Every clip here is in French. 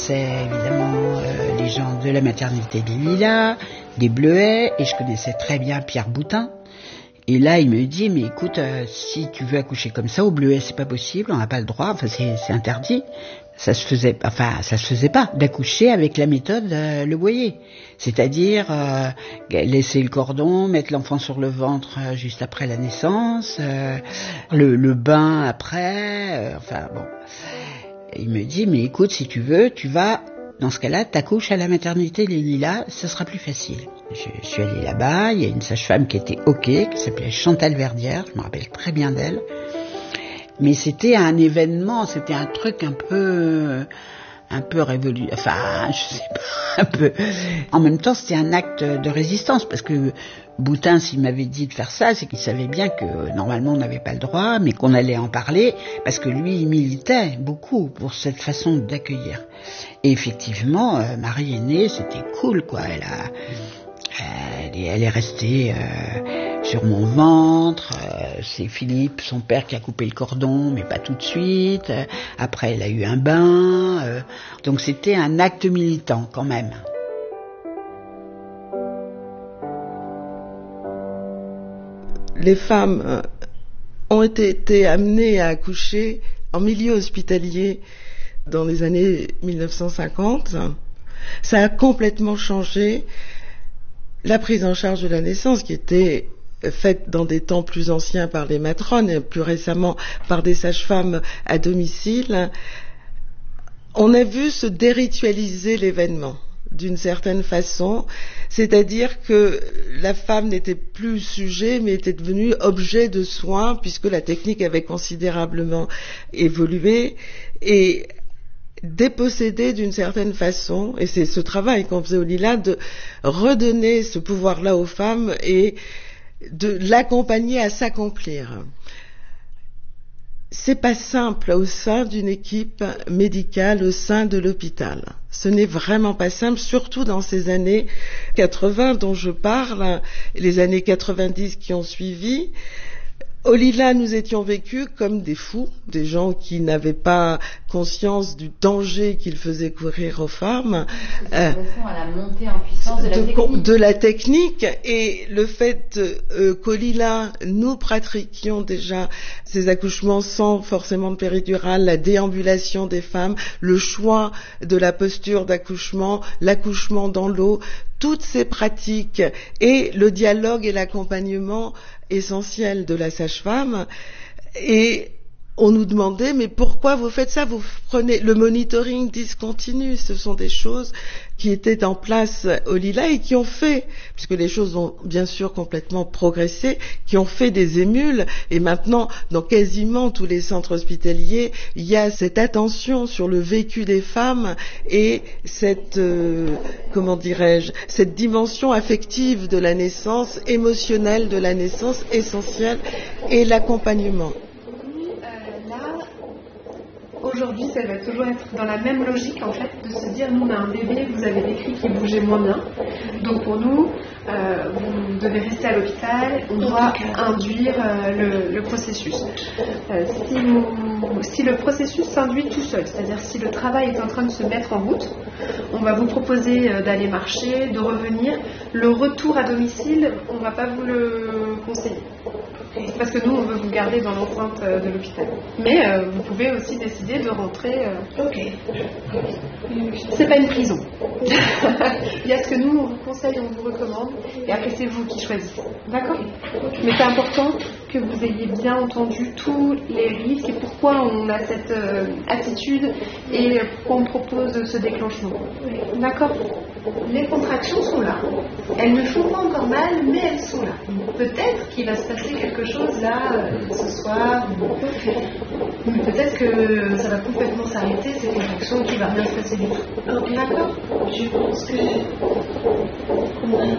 connaissais évidemment les gens de la maternité des Lilas, des Bleuets, et je connaissais très bien Pierre Boutin. Et là, il me dit, mais écoute, si tu veux accoucher comme ça, au Bleuet, c'est pas possible, on n'a pas le droit, enfin c'est interdit. Ça se faisait pas d'accoucher avec la méthode Le Boyer, c'est-à-dire laisser le cordon, mettre l'enfant sur le ventre juste après la naissance, le bain après, enfin bon. Et il me dit, mais écoute, si tu veux, tu vas, dans ce cas-là, t'accouches à la maternité Les Lilas, ce sera plus facile. Je suis allée là-bas, il y a une sage-femme qui était OK, qui s'appelait Chantal Verdière, je me rappelle très bien d'elle. Mais c'était un événement, c'était un truc un peu révolu, enfin, je sais pas, un peu. En même temps, c'était un acte de résistance, parce que Boutin, s'il m'avait dit de faire ça, c'est qu'il savait bien que normalement on n'avait pas le droit, mais qu'on allait en parler, parce que lui, il militait beaucoup pour cette façon d'accueillir. Et effectivement, Marie est née, c'était cool, quoi. Elle est restée sur mon ventre. C'est Philippe, son père, qui a coupé le cordon, mais pas tout de suite. Après, elle a eu un bain. Donc c'était un acte militant quand même. Les femmes ont été amenées à accoucher en milieu hospitalier dans les années 1950. Ça a complètement changé la prise en charge de la naissance, qui était faite dans des temps plus anciens par les matrones et plus récemment par des sages-femmes à domicile. On a vu se déritualiser l'événement d'une certaine façon, c'est-à-dire que la femme n'était plus sujet mais était devenue objet de soins, puisque la technique avait considérablement évolué, et déposséder d'une certaine façon, et c'est ce travail qu'on faisait au Lilas, de redonner ce pouvoir-là aux femmes et de l'accompagner à s'accomplir. C'est pas simple au sein d'une équipe médicale, au sein de l'hôpital. Ce n'est vraiment pas simple, surtout dans ces années 80 dont je parle, les années 90 qui ont suivi. Au Lilas, nous étions vécus comme des fous, des gens qui n'avaient pas conscience du danger qu'ils faisaient courir aux femmes. À la montée en puissance de la technique, et le fait qu'au Lilas, nous pratiquions déjà ces accouchements sans forcément de péridurale, la déambulation des femmes, le choix de la posture d'accouchement, l'accouchement dans l'eau, toutes ces pratiques et le dialogue et l'accompagnement essentiel de la sage-femme. Et on nous demandait, mais pourquoi vous faites ça? Vous prenez le monitoring discontinu. Ce sont des choses qui étaient en place au Lilas et qui ont fait, puisque les choses ont bien sûr complètement progressé, qui ont fait des émules. Et maintenant, dans quasiment tous les centres hospitaliers, il y a cette attention sur le vécu des femmes et cette, cette dimension affective de la naissance, émotionnelle de la naissance, essentielle, et l'accompagnement. Aujourd'hui, ça va toujours être dans la même logique, en fait, de se dire, nous, on a un bébé, vous avez décrit qui bougeait moins bien. Donc, pour nous, vous devez rester à l'hôpital, on doit induire le processus. Si le processus s'induit tout seul, c'est-à-dire si le travail est en train de se mettre en route, on va vous proposer d'aller marcher, de revenir. Le retour à domicile, on ne va pas vous le conseiller. Parce que nous, on veut vous garder dans l'enceinte de l'hôpital. Mais vous pouvez aussi décider de rentrer. C'est pas une prison. Il y a ce que nous, on vous conseille, on vous recommande, et après, c'est vous qui choisissez. D'accord ? Mais c'est important que vous ayez bien entendu tous les risques et pourquoi on a cette attitude et pourquoi on propose ce déclenchement. D'accord ? Les contractions sont là. Elles ne font pas encore mal, mais elles sont là. Peut-être qu'il va se passer quelque chose là, ce soir. Peut-être que ça va complètement s'arrêter, ces contractions, qui va rien se passer du tout. D'accord ? Je pense que on a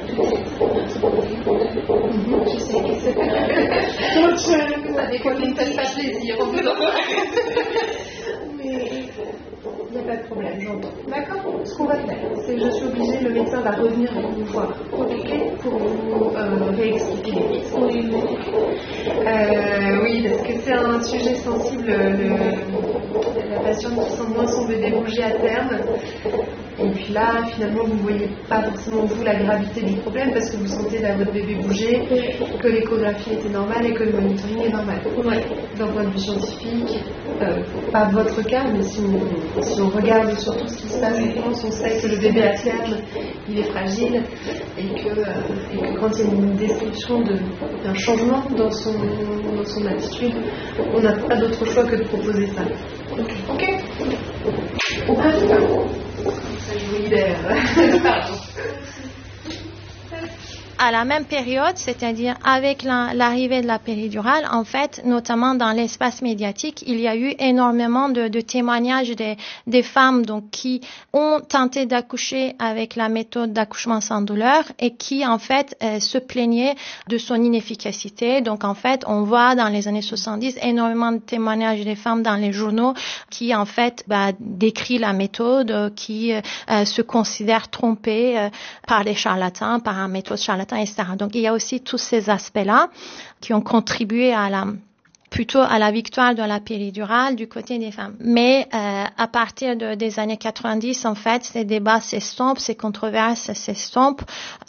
je sais que c'est pas ça déconne peut-être pas plaisir. Mais il n'y a pas de problème, j'entends. D'accord ? Ce qu'on va faire, c'est que je suis obligée, le médecin va revenir vous voir, pour vous réexpliquer les risques. Oui, parce que c'est un sujet sensible, la patiente qui sent moins son bébé bouger à terme. Et puis là, finalement, vous ne voyez pas forcément, vous, la gravité du problème parce que vous sentez là, votre bébé bouger, que l'échographie était normale et que le monitoring est normal. D'un point de vue scientifique, pas votre cas, mais si on regarde sur tout ce qui se passe en France, on sait que le bébé à terme, il est fragile et que quand il y a une description d'un changement dans son attitude, on n'a pas d'autre choix que de proposer ça. Ok. On peut faire. Ça je vous libère. Pardon. À la même période, c'est-à-dire avec l'arrivée de la péridurale, en fait, notamment dans l'espace médiatique, il y a eu énormément de témoignages des femmes donc qui ont tenté d'accoucher avec la méthode d'accouchement sans douleur et qui en fait se plaignaient de son inefficacité. Donc en fait, on voit dans les années 70 énormément de témoignages des femmes dans les journaux qui en fait décrivent la méthode, qui se considèrent trompées par les charlatans, par un méthode charlatan, etc. Donc il y a aussi tous ces aspects-là qui ont contribué à la victoire de la péridurale du côté des femmes. Mais à partir des années 90, en fait, ces débats s'estompent, ces controverses s'estompent,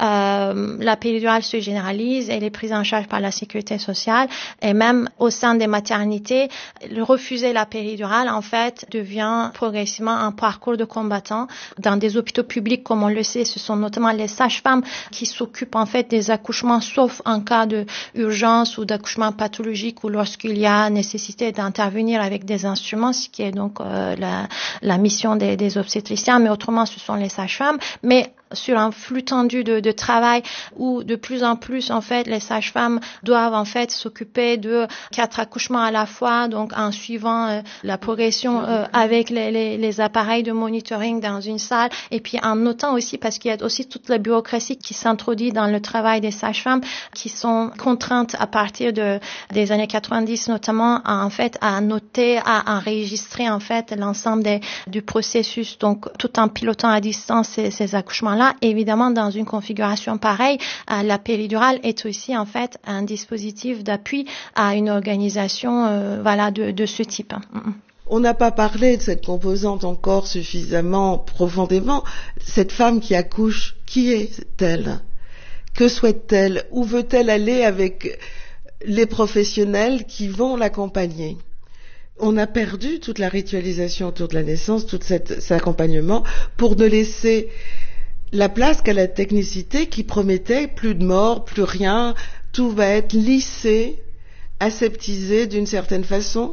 la péridurale se généralise, elle est prise en charge par la sécurité sociale et même au sein des maternités, refuser la péridurale, en fait, devient progressivement un parcours de combattant. Dans des hôpitaux publics, comme on le sait, ce sont notamment les sages-femmes qui s'occupent en fait des accouchements, sauf en cas d'urgence ou d'accouchement pathologique ou lorsqu'il y a nécessité d'intervenir avec des instruments, ce qui est donc la mission des obstétriciens, mais autrement ce sont les sages-femmes. Mais sur un flux tendu de travail où de plus en plus en fait les sages-femmes doivent en fait s'occuper de 4 accouchements à la fois, donc en suivant la progression avec les appareils de monitoring dans une salle et puis en notant aussi parce qu'il y a aussi toute la bureaucratie qui s'introduit dans le travail des sages-femmes qui sont contraintes à partir des années 90 notamment à noter, à enregistrer en fait l'ensemble du processus, donc tout en pilotant à distance ces accouchements-là. Évidemment, dans une configuration pareille, la péridurale est aussi en fait un dispositif d'appui à une organisation de ce type. On n'a pas parlé de cette composante encore suffisamment profondément. Cette femme qui accouche, qui est-elle ? Que souhaite-t-elle ? Où veut-elle aller avec les professionnels qui vont l'accompagner ? On a perdu toute la ritualisation autour de la naissance, tout cet accompagnement, pour ne laisser la place qu'à la technicité qui promettait plus de mort, plus rien, tout va être lissé, aseptisé d'une certaine façon.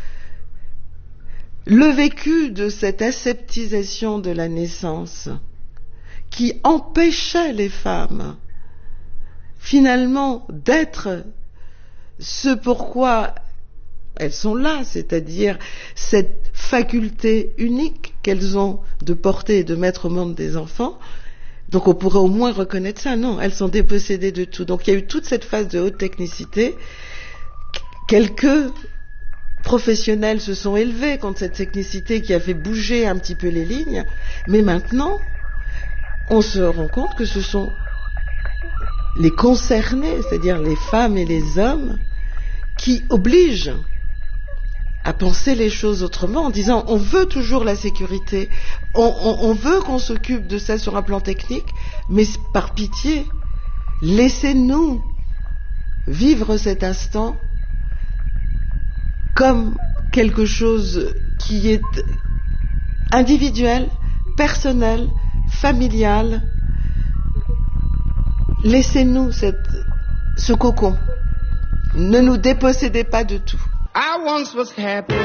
Le vécu de cette aseptisation de la naissance qui empêchait les femmes finalement d'être ce pourquoi elles sont là, c'est-à-dire cette faculté unique qu'elles ont de porter et de mettre au monde des enfants. Donc on pourrait au moins reconnaître ça. Non, elles sont dépossédées de tout. Donc il y a eu toute cette phase de haute technicité. Quelques professionnels se sont élevés contre cette technicité qui a fait bouger un petit peu les lignes. Mais maintenant, on se rend compte que ce sont les concernés, c'est-à-dire les femmes et les hommes, qui obligent à penser les choses autrement en disant on veut toujours la sécurité, on veut qu'on s'occupe de ça sur un plan technique, mais par pitié, laissez-nous vivre cet instant comme quelque chose qui est individuel, personnel, familial. Laissez-nous ce cocon. Ne nous dépossédez pas de tout. I once was happy.